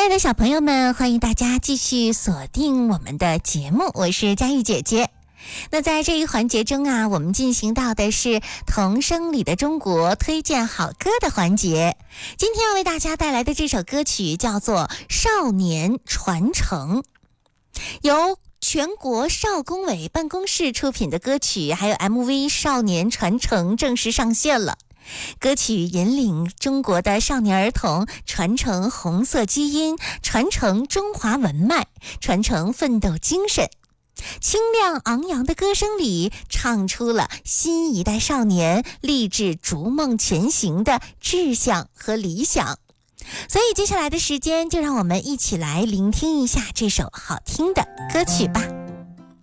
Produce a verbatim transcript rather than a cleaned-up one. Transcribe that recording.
爱的小朋友们，欢迎大家继续锁定我们的节目，我是佳玉姐姐。那在这一环节中啊，我们进行到的是童声里的中国推荐好歌的环节。今天要为大家带来的这首歌曲叫做《少年传承》，由全国少工委办公室出品的歌曲，还有 M V《少年传承》正式上线了。歌曲引领中国的少年儿童传承红色基因，传承中华文脉，传承奋斗精神。清亮昂扬的歌声里，唱出了新一代少年立志逐梦前行的志向和理想。所以接下来的时间，就让我们一起来聆听一下这首好听的歌曲吧。